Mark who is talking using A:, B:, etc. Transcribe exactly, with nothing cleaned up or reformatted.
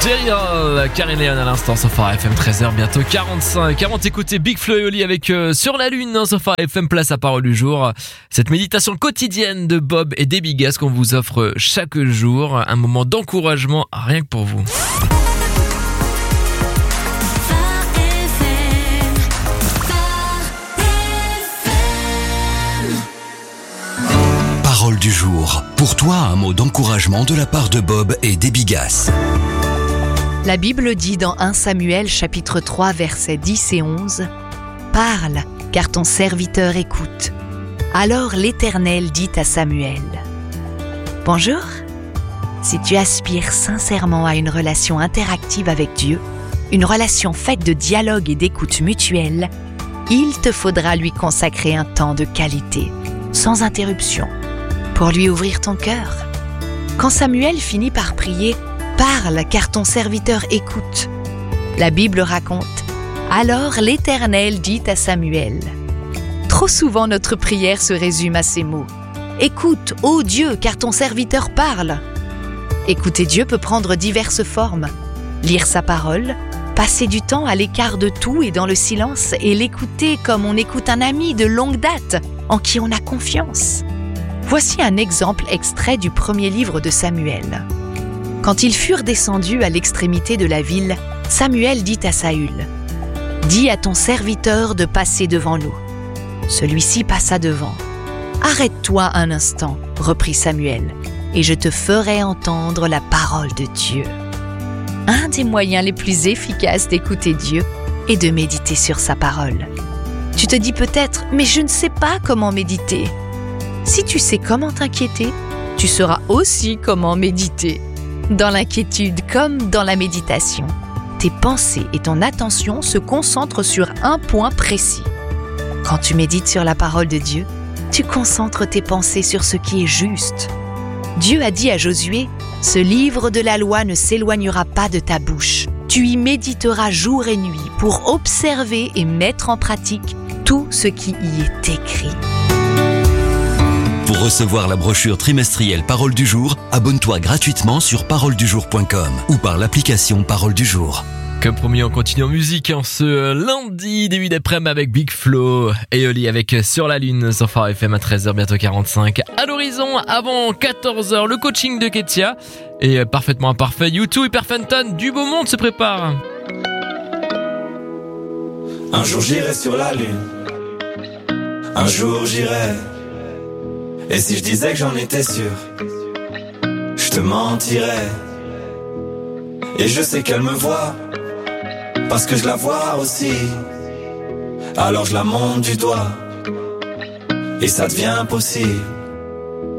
A: Daryl, Karine Léon à l'instant sur Phare F M, treize heures, bientôt quarante-cinq. Avant d'écouter Big Flo et Oli avec euh, Sur la Lune hein, sur Phare F M, place à parole du jour. Cette méditation quotidienne de Bob et Debbie Gaz qu'on vous offre chaque jour. Un moment d'encouragement rien que pour vous.
B: Parole du jour. Pour toi, un mot d'encouragement de la part de Bob et Debbie Gaz.
C: La Bible dit dans premier Samuel chapitre trois versets dix et onze « Parle, car ton serviteur écoute. Alors l'Éternel dit à Samuel. » Bonjour. Si tu aspires sincèrement à une relation interactive avec Dieu, une relation faite de dialogue et d'écoute mutuelle, il te faudra lui consacrer un temps de qualité, sans interruption, pour lui ouvrir ton cœur. Quand Samuel finit par prier « Parle, car ton serviteur écoute », la Bible raconte « Alors l'Éternel dit à Samuel ». Trop souvent notre prière se résume à ces mots « Écoute, ô Dieu, car ton serviteur parle ». Écouter Dieu peut prendre diverses formes. Lire sa parole, passer du temps à l'écart de tout et dans le silence et l'écouter comme on écoute un ami de longue date en qui on a confiance. Voici un exemple extrait du premier livre de Samuel. Quand ils furent descendus à l'extrémité de la ville, Samuel dit à Saül « Dis à ton serviteur de passer devant nous. » Celui-ci passa devant. « Arrête-toi un instant, reprit Samuel, et je te ferai entendre la parole de Dieu. » Un des moyens les plus efficaces d'écouter Dieu est de méditer sur sa parole. Tu te dis peut-être « Mais je ne sais pas comment méditer. » Si tu sais comment t'inquiéter, tu sauras aussi comment méditer. Dans l'inquiétude comme dans la méditation, tes pensées et ton attention se concentrent sur un point précis. Quand tu médites sur la parole de Dieu, tu concentres tes pensées sur ce qui est juste. Dieu a dit à Josué « Ce livre de la loi ne s'éloignera pas de ta bouche. Tu y méditeras jour et nuit pour observer et mettre en pratique tout ce qui y est écrit. »
B: Pour recevoir la brochure trimestrielle Parole du jour, abonne-toi gratuitement sur parole du jour point com ou par l'application Parole du jour.
A: Comme promis, on continue en musique en ce lundi, début d'après-midi avec Big Flo et Oli avec Sur la Lune sur Phare F M à treize heures, bientôt quarante-cinq. À l'horizon, avant quatorze heures, le coaching de Ketia. Et parfaitement imparfait, U deux, Hyperfenton, du beau monde se prépare.
D: Un jour j'irai sur la Lune. Un jour j'irai. Et si je disais que j'en étais sûr, je te mentirais. Et je sais qu'elle me voit, parce que je la vois aussi. Alors je la monte du doigt, et ça devient possible.